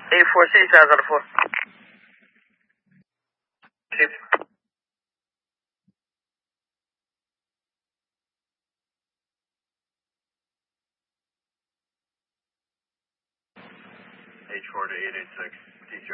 846, I got a 4. Keep. H4 to 886,